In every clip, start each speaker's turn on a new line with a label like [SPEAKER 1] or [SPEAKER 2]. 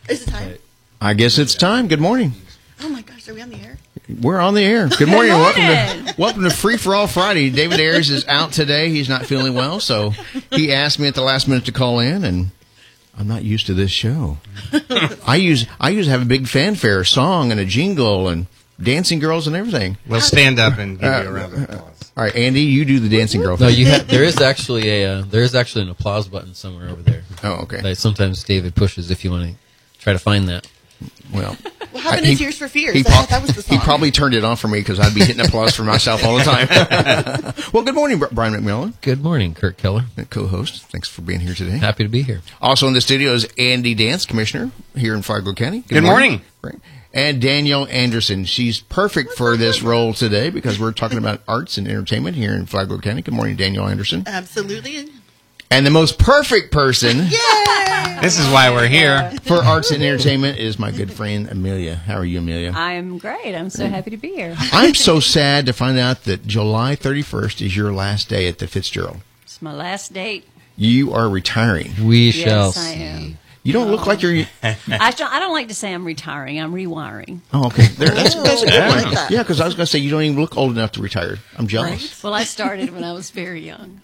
[SPEAKER 1] Is it time?
[SPEAKER 2] I guess it's time. Good morning.
[SPEAKER 1] Oh my gosh, are we on the air?
[SPEAKER 2] We're on the air. Good morning.
[SPEAKER 3] Good
[SPEAKER 2] Welcome to Free for All Friday. David Ayers is out today. He's not feeling well, so he asked me at the last minute to call in, and I'm not used to this show. I usually have a big fanfare, song, and a jingle, and dancing girls and everything.
[SPEAKER 4] We'll stand up and give you a round of applause.
[SPEAKER 2] All right, Andy, you do the dancing girl.
[SPEAKER 5] No, there is actually an applause button somewhere over there.
[SPEAKER 2] Oh, okay.
[SPEAKER 5] That sometimes David pushes if you want to try to find that.
[SPEAKER 2] Well,
[SPEAKER 1] What happened to Tears for Fears?
[SPEAKER 2] He,
[SPEAKER 1] I thought that was the song.
[SPEAKER 2] he probably turned it off for me because I'd be hitting applause for myself all the time. Well, good morning, Brian McMillan,
[SPEAKER 5] Good morning, Kurt Keller.
[SPEAKER 2] co-host. Thanks for being here today.
[SPEAKER 5] Happy to be here.
[SPEAKER 2] Also in the studio is Andy Dance, Commissioner here in Flagler County.
[SPEAKER 4] Good morning.
[SPEAKER 2] Right. And Danielle Anderson. She's perfect for this role today because we're talking about arts and entertainment here in Flagler County. Good morning, Danielle Anderson.
[SPEAKER 1] Absolutely.
[SPEAKER 2] And the most perfect person
[SPEAKER 1] Yay!
[SPEAKER 4] This is why we're here.
[SPEAKER 2] for arts and entertainment is my good friend, Amelia. How are you, Amelia?
[SPEAKER 3] I'm great. I'm so happy to be here.
[SPEAKER 2] I'm so sad to find out that July 31st is your last day at the Fitzgerald.
[SPEAKER 3] It's my last date.
[SPEAKER 2] You are retiring.
[SPEAKER 5] We shall
[SPEAKER 3] Yes, I
[SPEAKER 5] see.
[SPEAKER 3] am.
[SPEAKER 2] You don't look like you're...
[SPEAKER 3] I don't like to say I'm retiring. I'm rewiring.
[SPEAKER 2] Oh, okay. That's a good
[SPEAKER 1] I
[SPEAKER 2] one.
[SPEAKER 1] like that.
[SPEAKER 2] Yeah, because I was going to say you don't even look old enough to retire. I'm jealous.
[SPEAKER 3] Well, I started when I was very young,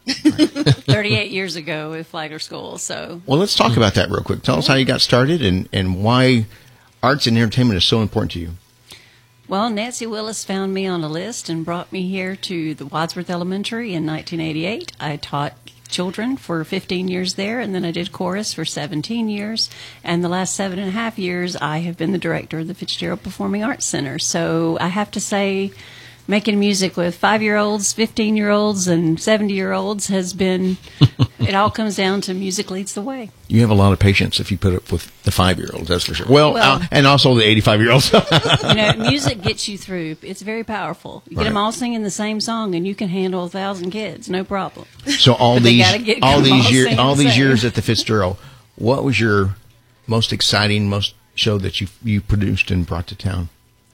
[SPEAKER 3] 38 years ago with Flagler School. So,
[SPEAKER 2] Well, let's talk about that real quick. Tell us how you got started and why arts and entertainment is so important to you.
[SPEAKER 3] well, Nancy Willis found me on a list and brought me here to the Wadsworth Elementary in 1988. I taught children for 15 years there, and then I did chorus for 17 years. And the last 7.5 years, I have been the director of the Fitzgerald Performing Arts Center. So I have to say, making music with 5-year-olds, 15-year-olds, and 70-year-olds has been, it all comes down to music leads the way.
[SPEAKER 2] You have a lot of patience if you put up with the 5-year-olds, that's for sure. Well, and also the 85-year-olds.
[SPEAKER 3] Music gets you through. It's very powerful. You get them all singing the same song, and you can handle 1,000 kids, no problem.
[SPEAKER 2] So all
[SPEAKER 3] But they
[SPEAKER 2] these
[SPEAKER 3] gotta get
[SPEAKER 2] all
[SPEAKER 3] them all
[SPEAKER 2] these years
[SPEAKER 3] singing
[SPEAKER 2] all
[SPEAKER 3] the
[SPEAKER 2] these
[SPEAKER 3] same.
[SPEAKER 2] years at the Fitzgerald, what was your most exciting show that you produced and brought to town?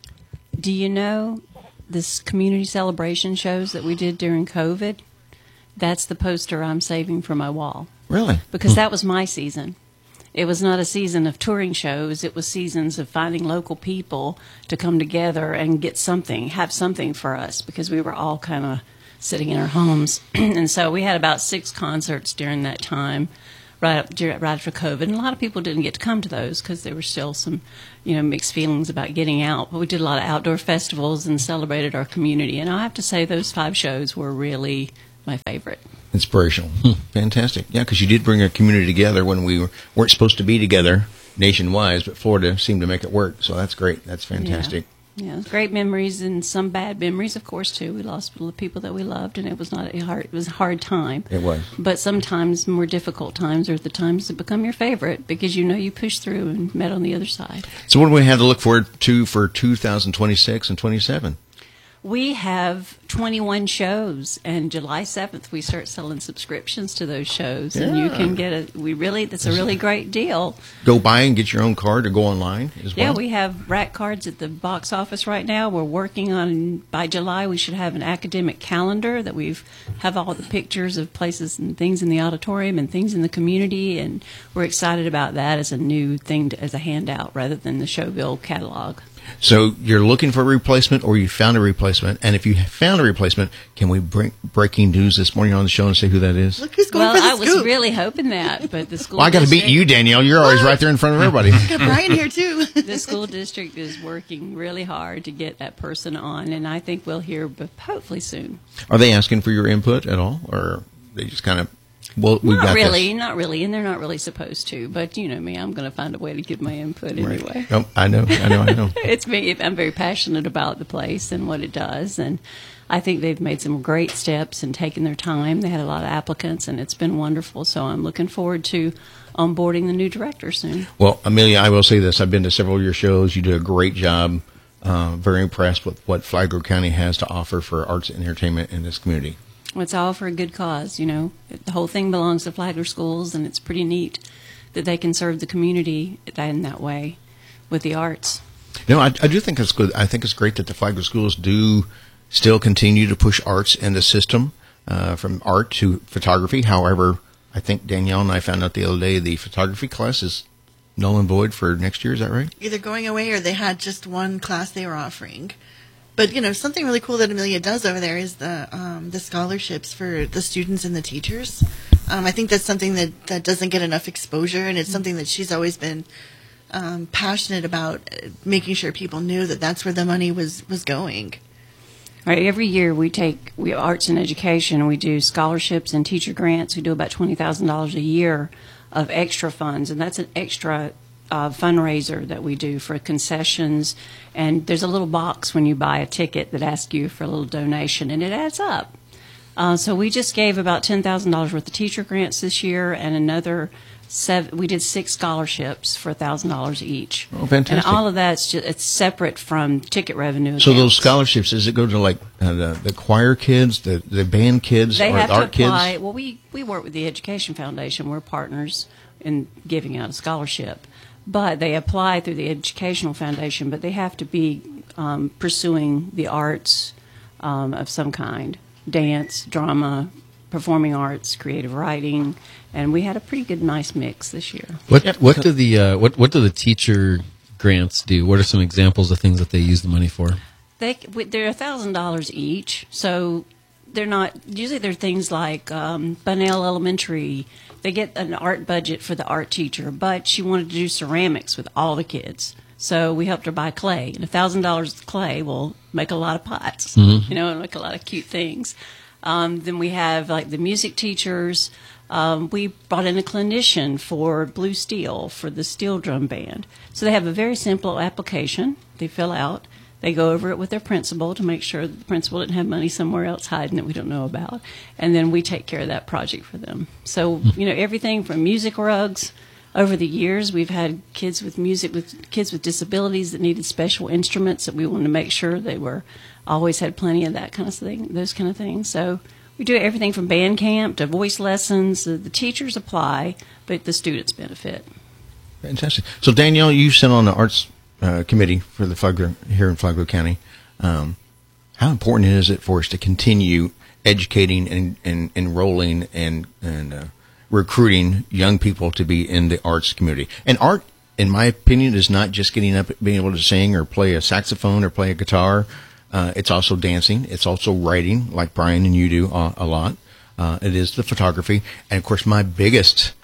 [SPEAKER 3] Do you know this community celebration shows that we did during COVID? That's the poster I'm saving for my wall.
[SPEAKER 2] Really?
[SPEAKER 3] Because that was my season. It was not a season of touring shows. It was seasons of finding local people to come together and get something, have something for us, because we were all kind of sitting in our homes. And so we had about 6 concerts during that time, right after COVID. And a lot of people didn't get to come to those because there were still some, mixed feelings about getting out. But we did a lot of outdoor festivals and celebrated our community. And I have to say those 5 shows were really my favorite.
[SPEAKER 2] Inspirational. Fantastic. Yeah, because you did bring a community together when we weren't supposed to be together nationwide, but Florida seemed to make it work. So that's great. That's fantastic.
[SPEAKER 3] Yeah, great memories and some bad memories, of course, too. We lost the people that we loved, and it was it was a hard time.
[SPEAKER 2] It was.
[SPEAKER 3] But sometimes more difficult times are the times that become your favorite because you pushed through and met on the other side.
[SPEAKER 2] So what do we have to look forward to for 2026 and 27?
[SPEAKER 3] We have 21 shows, and July 7th we start selling subscriptions to those shows, and you can get that's a really great deal.
[SPEAKER 2] Go buy and get your own card or go online as well?
[SPEAKER 3] Yeah, we have rack cards at the box office right now. We're working on, by July, we should have an academic calendar that have all the pictures of places and things in the auditorium and things in the community, and we're excited about that as a new thing, as a handout rather than the show bill catalog.
[SPEAKER 2] So you're looking for a replacement, or you found a replacement, and if you have found a replacement, can we bring breaking news this morning on the show and say who that is?
[SPEAKER 1] Look who's going
[SPEAKER 3] Well,
[SPEAKER 1] for the
[SPEAKER 3] I was
[SPEAKER 1] scoop.
[SPEAKER 3] really hoping that, but the school
[SPEAKER 2] Well, I got to beat
[SPEAKER 3] district-
[SPEAKER 2] you, Danielle. You're always right there in front of everybody.
[SPEAKER 1] Got Brian here too.
[SPEAKER 3] The school district is working really hard to get that person on, and I think we'll hear hopefully soon.
[SPEAKER 2] Are they asking for your input at all, or they just kind of? Well, we've
[SPEAKER 3] Not
[SPEAKER 2] got
[SPEAKER 3] really,
[SPEAKER 2] this.
[SPEAKER 3] not really, and they're not really supposed to. But you know me, I'm going to find a way to give my input anyway.
[SPEAKER 2] Oh, I know.
[SPEAKER 3] It's me. I'm very passionate about the place and what it does, and I think they've made some great steps and taken their time. They had a lot of applicants, and it's been wonderful. So I'm looking forward to onboarding the new director soon.
[SPEAKER 2] Well, Amelia, I will say this. I've been to several of your shows. You do a great job. Very impressed with what Flagler County has to offer for arts and entertainment in this community.
[SPEAKER 3] It's all for a good cause, you know. The whole thing belongs to Flagler Schools, and it's pretty neat that they can serve the community in that way with the arts.
[SPEAKER 2] No, I do think it's good. I think it's great that the Flagler Schools do still continue to push arts in the system, from art to photography. However, I think Danielle and I found out the other day the photography class is null and void for next year. Is that right?
[SPEAKER 1] Either going away or they had just one class they were offering. But, something really cool that Amelia does over there is the scholarships for the students and the teachers. I think that's something that doesn't get enough exposure, and it's something that she's always been passionate about, making sure people knew that that's where the money was going.
[SPEAKER 3] Right. Every year we arts and education. We do scholarships and teacher grants. We do about $20,000 a year of extra funds, and that's an extra fundraiser that we do for concessions. And there's a little box when you buy a ticket that asks you for a little donation, and it adds up. So we just gave about $10,000 worth of teacher grants this year, and another we did 6 scholarships for $1,000 each.
[SPEAKER 2] Oh, fantastic!
[SPEAKER 3] And all of that's it's separate from ticket revenue.
[SPEAKER 2] So those
[SPEAKER 3] accounts.
[SPEAKER 2] scholarships, does it go to like the choir kids, the band kids,
[SPEAKER 3] They
[SPEAKER 2] or
[SPEAKER 3] have
[SPEAKER 2] the
[SPEAKER 3] to
[SPEAKER 2] art
[SPEAKER 3] apply.
[SPEAKER 2] kids?
[SPEAKER 3] Well, we work with the Education Foundation. We're partners in giving out a scholarship. But they apply through the Educational Foundation, but they have to be pursuing the arts of some kind, dance, drama, performing arts, creative writing, and we had a pretty good, nice mix this year.
[SPEAKER 5] What do the teacher grants do? What are some examples of things that they use the money for?
[SPEAKER 3] They're $1,000 each, so they're not usually. They're things like Bunnell Elementary. They get an art budget for the art teacher, but she wanted to do ceramics with all the kids, so we helped her buy clay. And $1,000 clay will make a lot of pots, and make a lot of cute things. Then we have like the music teachers. We brought in a clinician for Blue Steel for the steel drum band. So they have a very simple application they fill out. They go over it with their principal to make sure that the principal didn't have money somewhere else hiding that we don't know about. And then we take care of that project for them. So, everything from music rugs. Over the years, we've had kids with kids with disabilities that needed special instruments that we wanted to make sure they always had plenty of that kind of thing, those kind of things. So we do everything from band camp to voice lessons. The teachers apply, but the students benefit.
[SPEAKER 2] Fantastic. So Danielle, you sit on the arts committee for the here in Flagler County. How important is it for us to continue educating and enrolling and recruiting young people to be in the arts community? And art, in my opinion, is not just getting up, being able to sing or play a saxophone or play a guitar. It's also dancing. It's also writing, like Brian and you do a lot. It is the photography, and of course, my biggest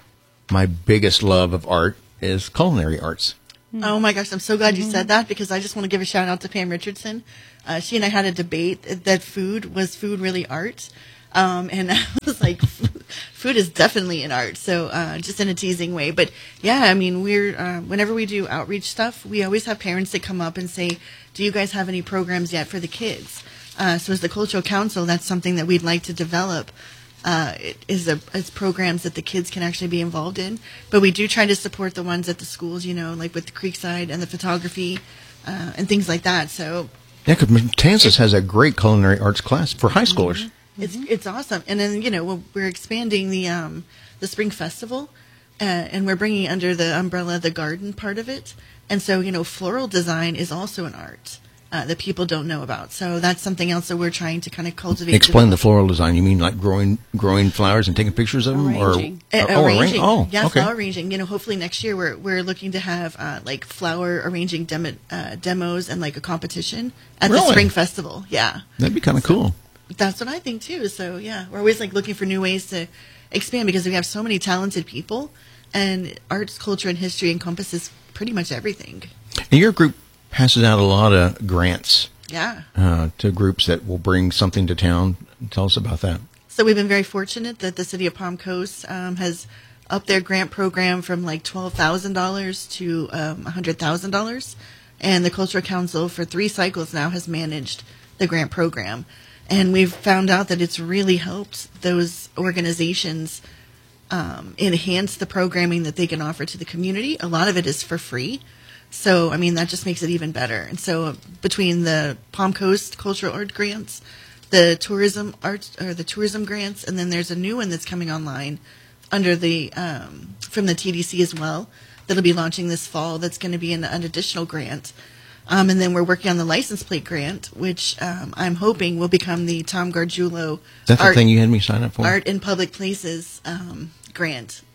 [SPEAKER 2] love of art is culinary arts.
[SPEAKER 1] Oh my gosh, I'm so glad you said that, because I just want to give a shout out to Pam Richardson. She and I had a debate that food really art? And I was like, food is definitely an art. So, just in a teasing way. But yeah, I mean, whenever we do outreach stuff, we always have parents that come up and say, do you guys have any programs yet for the kids? So as the Cultural Council, that's something that we'd like to develop. Is programs that the kids can actually be involved in. But we do try to support the ones at the schools, like with the Creekside and the photography, and things like that. So
[SPEAKER 2] yeah, because Matanzas has a great culinary arts class for high schoolers.
[SPEAKER 1] It's awesome. And then, we're expanding the Spring Festival, and we're bringing under the umbrella the garden part of it. And so, floral design is also an art that people don't know about. So that's something else that we're trying to kind of cultivate.
[SPEAKER 2] Explain the floral design. You mean like growing flowers and taking pictures of them?
[SPEAKER 3] Arranging.
[SPEAKER 1] Arranging.
[SPEAKER 2] Okay.
[SPEAKER 1] Flower arranging. Hopefully next year we're looking to have like flower arranging demos and like a competition at the Spring Festival. Yeah.
[SPEAKER 2] That'd be kind of cool.
[SPEAKER 1] That's what I think too. So yeah, we're always like looking for new ways to expand, because we have so many talented people, and arts, culture, and history encompasses pretty much everything.
[SPEAKER 2] And your group passes out a lot of grants.
[SPEAKER 1] Yeah.
[SPEAKER 2] To groups that will bring something to town. Tell us about that.
[SPEAKER 1] So we've been very fortunate that the city of Palm Coast has upped their grant program from like $12,000 to $100,000, and the Cultural Council for 3 cycles now has managed the grant program. And we've found out that it's really helped those organizations enhance the programming that they can offer to the community. A lot of it is for free. So, that just makes it even better. And so between the Palm Coast Cultural Art Grants, the tourism grants, and then there's a new one that's coming online under the from the TDC as well, that'll be launching this fall, that's going to be an additional grant. And then we're working on the license plate grant, which I'm hoping will become the Tom Gargiulo
[SPEAKER 2] That's the thing you had me sign up for?
[SPEAKER 1] Art in Public Places grant.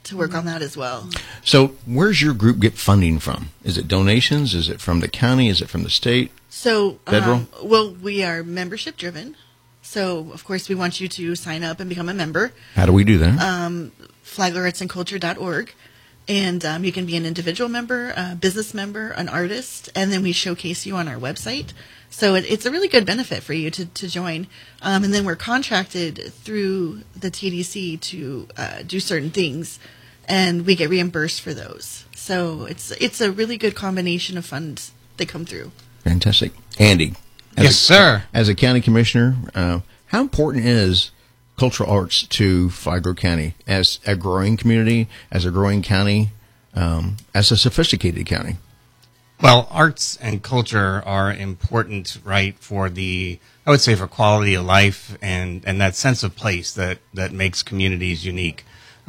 [SPEAKER 1] to work on that as well.
[SPEAKER 2] So where's your group get funding from? Is it donations? Is it from the county? Is it from the state?
[SPEAKER 1] So,
[SPEAKER 2] Federal?
[SPEAKER 1] well, we are membership driven. So, of course, we want you to sign up and become a member.
[SPEAKER 2] How do we do that?
[SPEAKER 1] FlaglerArtsandCulture.org. And you can be an individual member, a business member, an artist, and then we showcase you on our website. So it's a really good benefit for you to join. And then we're contracted through the TDC to do certain things, and we get reimbursed for those. So it's a really good combination of funds that come through.
[SPEAKER 2] Fantastic. Andy.
[SPEAKER 4] Yes, sir.
[SPEAKER 2] As a county commissioner, how important is cultural arts to Flagler County as a growing community, as a growing county, as a sophisticated county?
[SPEAKER 4] Well, arts and culture are important, right, for I would say for quality of life and that sense of place that makes communities unique.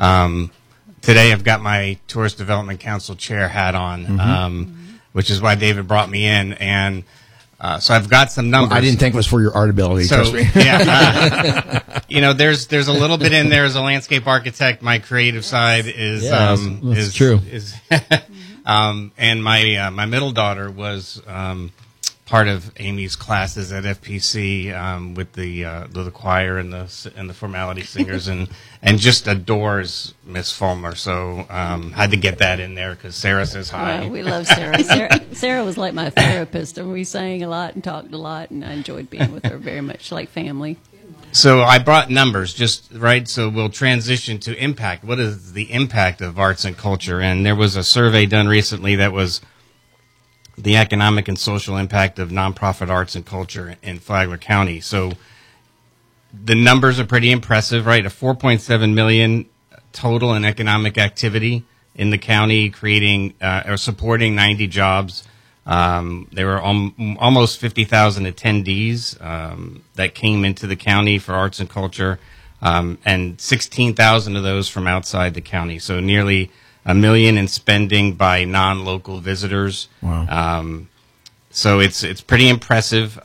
[SPEAKER 4] Today I've got my Tourist Development Council chair hat on, which is why David brought me in, and so I've got some numbers.
[SPEAKER 2] I didn't think it was for your art ability, trust me.
[SPEAKER 4] Yeah, there's a little bit in there as a landscape architect. My creative side is
[SPEAKER 5] that's true.
[SPEAKER 4] And my middle daughter was part of Amy's classes at FPC with the choir and the formality singers and just adores Miss Fulmer. So had to get that in there because Sarah says hi.
[SPEAKER 3] Well, we love Sarah. Sarah was like my therapist, and we sang a lot and talked a lot, and I enjoyed being with her very much, like family.
[SPEAKER 4] So I brought numbers, just right. So we'll transition to impact. What is the impact of arts and culture? And there was a survey done recently that was the economic and social impact of nonprofit arts and culture in Flagler County. So the numbers are pretty impressive, right? A 4.7 million total in economic activity in the county, creating or supporting 90 jobs. There were almost 50,000 attendees that came into the county for arts and culture, and 16,000 of those from outside the county. So nearly $1 million in spending by non-local visitors.
[SPEAKER 2] Wow.
[SPEAKER 4] So it's pretty impressive.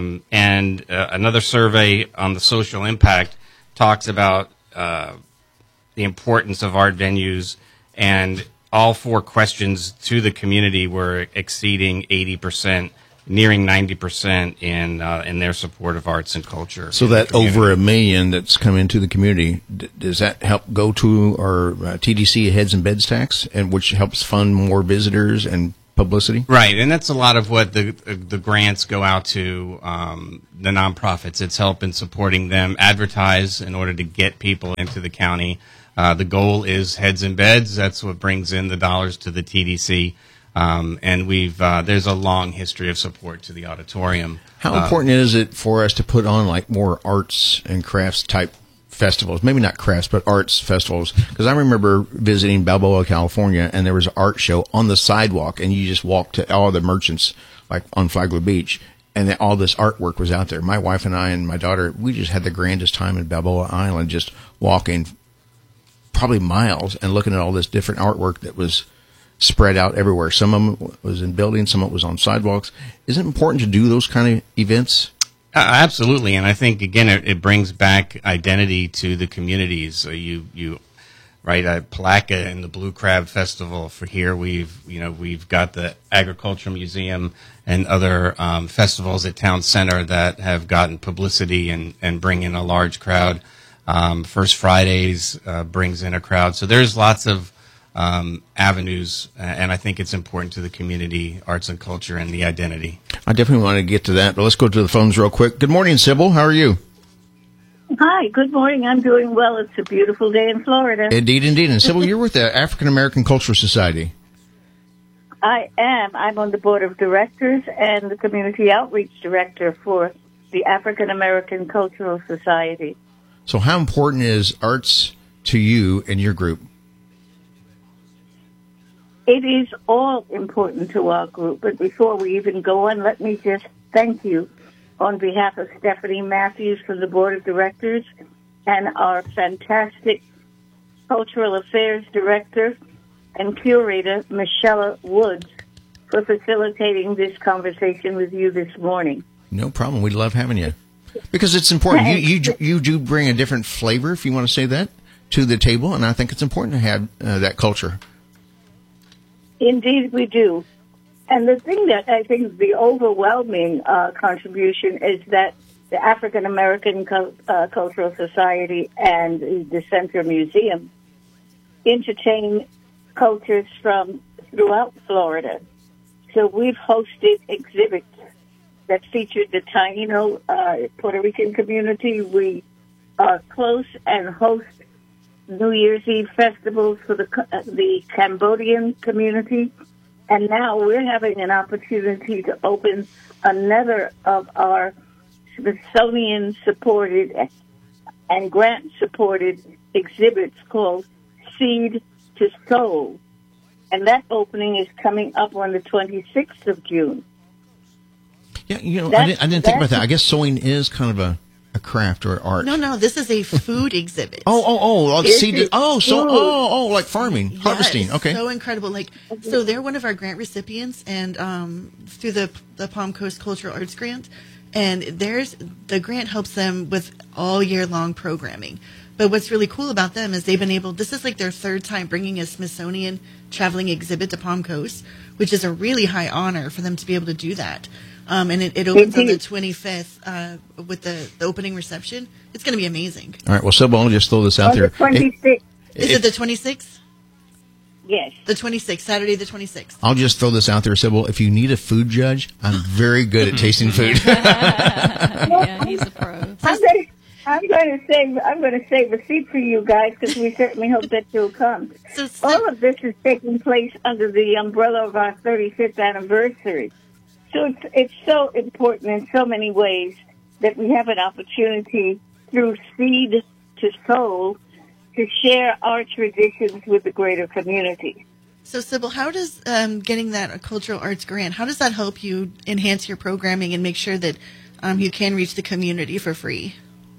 [SPEAKER 4] And another survey on the social impact talks about the importance of art venues, and all 4 questions to the community were exceeding 80%, nearing 90% in their support of arts and culture.
[SPEAKER 2] So that over $1 million that's come into the community, does that help go to our TDC heads and beds tax, and which helps fund more visitors and publicity?
[SPEAKER 4] Right, and that's a lot of what the grants go out to the nonprofits. It's helping supporting them advertise in order to get people into the county. The goal is heads and beds. That's what brings in the dollars to the TDC. And there's a long history of support to the auditorium.
[SPEAKER 2] How important is it for us to put on like more arts and crafts type festivals? Maybe not crafts, but arts festivals. Because I remember visiting Balboa, California, and there was an art show on the sidewalk, and you just walked to all the merchants, like on Flagler Beach, and then all this artwork was out there. My wife and I and my daughter, we just had the grandest time in Balboa Island, just walking probably miles and looking at all this different artwork that was spread out everywhere. Some of them was in buildings, some of it was on sidewalks. Is it important to do those kind of events?
[SPEAKER 4] Absolutely, and I think again it brings back identity to the communities. So right, Palaca and the Blue Crab Festival for here. We've got the Agricultural Museum and other festivals at Town Center that have gotten publicity and bring in a large crowd. First Fridays brings in a crowd. So there's lots of avenues, and I think it's important to the community, arts and culture, and the identity.
[SPEAKER 2] I definitely want to get to that, but let's go to the phones real quick. Good morning, Sybil. How are you?
[SPEAKER 6] Hi, good morning. I'm doing well. It's a beautiful day in Florida.
[SPEAKER 2] Indeed, indeed. And Sybil, you're with the African American Cultural Society.
[SPEAKER 6] I am. I'm on the board of directors and the community outreach director for the African American Cultural Society.
[SPEAKER 2] So how important is arts to you and your group?
[SPEAKER 6] It is all important to our group. But before we even go on, let me just thank you on behalf of Stephanie Matthews from the board of directors and our fantastic cultural affairs director and curator, Michelle Woods, for facilitating this conversation with you this morning.
[SPEAKER 2] No problem. We love having you. Because it's important. You do bring a different flavor, if you want to say that, to the table, and I think it's important to have that culture.
[SPEAKER 6] Indeed, we do. And the thing that I think the overwhelming contribution is that the African American Cultural Society and the Center Museum entertain cultures from throughout Florida. So we've hosted exhibits that featured the Taino Puerto Rican community. We are close and host New Year's Eve festivals for the Cambodian community. And now we're having an opportunity to open another of our Smithsonian-supported and grant-supported exhibits called Seed to Soul. And that opening is coming up on the 26th of June.
[SPEAKER 2] Yeah, I didn't think about that. I guess sewing is kind of a craft or art.
[SPEAKER 1] No, this is a food exhibit.
[SPEAKER 2] Like farming, harvesting. Okay,
[SPEAKER 1] so incredible. So they're one of our grant recipients, and through the Palm Coast Cultural Arts Grant, and the grant helps them with all year long programming. But what's really cool about them is they've been able. This is like their third time bringing a Smithsonian traveling exhibit to Palm Coast, which is a really high honor for them to be able to do that. And it opens on the 25th with the opening reception. It's going to be amazing.
[SPEAKER 2] All right. Well, Sybil, I'll just throw this out there.
[SPEAKER 6] The 26th.
[SPEAKER 1] Is it the 26th?
[SPEAKER 6] Yes.
[SPEAKER 1] The 26th, Saturday the 26th.
[SPEAKER 2] I'll just throw this out there, Sybil. If you need a food judge, I'm very good at tasting food.
[SPEAKER 3] Yeah, he's a pro.
[SPEAKER 6] I'm going to save a seat for you guys because we certainly hope that you'll come. All of this is taking place under the umbrella of our 35th anniversary. So it's so important in so many ways that we have an opportunity through Seed to Soul to share our traditions with the greater community.
[SPEAKER 1] So, Sybil, how does getting that cultural arts grant, how does that help you enhance your programming and make sure that you can reach the community for free?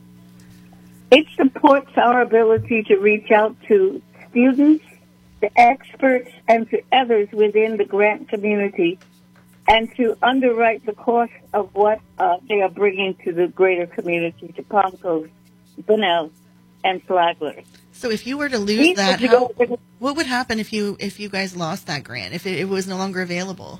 [SPEAKER 6] It supports our ability to reach out to students, to experts, and to others within the grant community, and to underwrite the cost of what they are bringing to the greater community, to Palm Coast, Bunnell, and Flagler.
[SPEAKER 1] So if you were to lose that, what would happen if you guys lost that grant, if it was no longer available?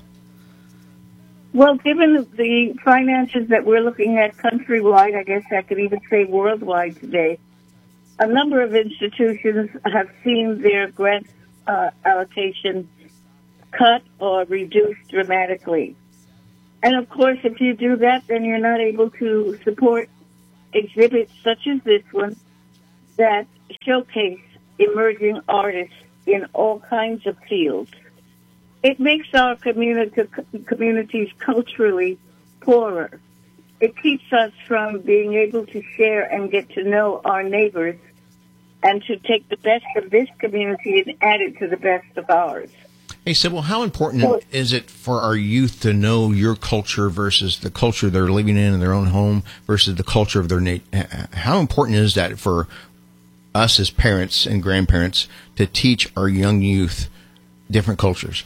[SPEAKER 6] Well, given the finances that we're looking at countrywide, I guess I could even say worldwide today, a number of institutions have seen their grant allocation cut or reduced dramatically. And of course, if you do that, then you're not able to support exhibits such as this one that showcase emerging artists in all kinds of fields. It makes our communities culturally poorer. It keeps us from being able to share and get to know our neighbors and to take the best of this community and add it to the best of ours.
[SPEAKER 2] Hey, Sybil, how important is it for our youth to know your culture versus the culture they're living in their own home versus the culture of their how important is that for us as parents and grandparents to teach our young youth different cultures?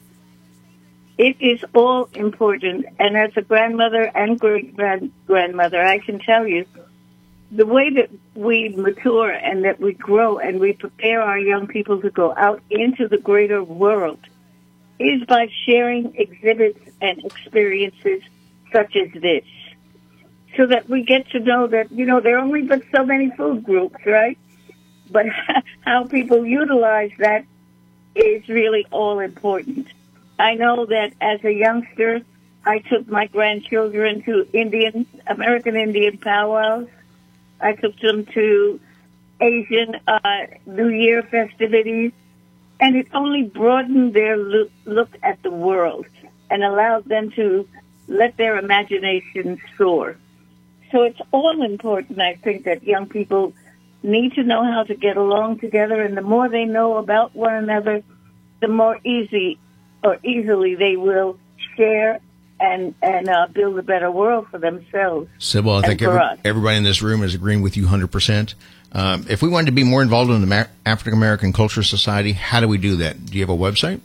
[SPEAKER 6] It is all important, and as a grandmother and great-grandmother, I can tell you, the way that we mature and that we grow and we prepare our young people to go out into the greater world is by sharing exhibits and experiences such as this, so that we get to know that, there are only but so many food groups, right? But how people utilize that is really all important. I know that as a youngster, I took my grandchildren to American Indian powwows. I took them to Asian New Year festivities, and it only broadened their look at the world and allowed them to let their imagination soar. So it's all important, I think, that young people need to know how to get along together, and the more they know about one another, the more easily they will share and build a better world for themselves.
[SPEAKER 2] Sybil, I think everybody in this room is agreeing with you 100%. If we wanted to be more involved in the African American Cultural Society, how do we do that? Do you have a website?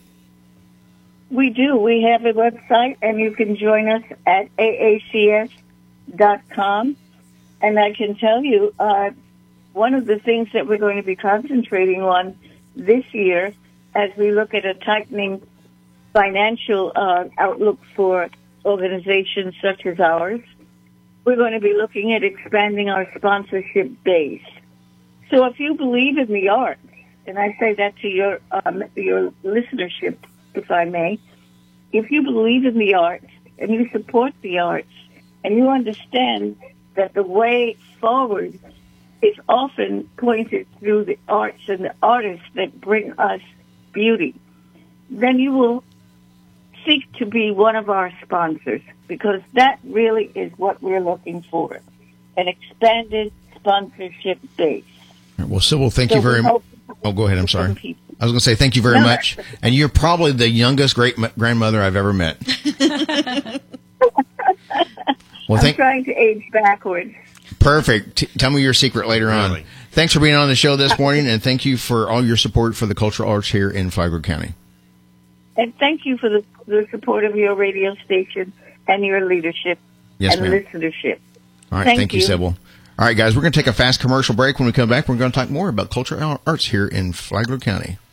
[SPEAKER 6] We do. We have a website, and you can join us at aacs.com. And I can tell you, one of the things that we're going to be concentrating on this year as we look at a tightening financial outlook for organizations such as ours, we're going to be looking at expanding our sponsorship base. So if you believe in the arts, and I say that to your listenership, if I may, if you believe in the arts and you support the arts and you understand that the way forward is often pointed through the arts and the artists that bring us beauty, then you will seek to be one of our sponsors, because that really is what we're looking for, an expanded sponsorship base.
[SPEAKER 2] Well, Sybil, thank you very much. Oh, go ahead. I'm sorry. I was going to say thank you very much. And you're probably the youngest great-grandmother I've ever met. Well,
[SPEAKER 6] I'm trying to age backwards.
[SPEAKER 2] Perfect. Tell me your secret later on. Thanks for being on the show this morning, and thank you for all your support for the cultural arts here in Flagler County.
[SPEAKER 6] And thank you for the support of your radio station and your leadership and listenership.
[SPEAKER 2] All right. Thank you, Sybil. All right, guys, we're going to take a fast commercial break. When we come back, we're going to talk more about cultural arts here in Flagler County.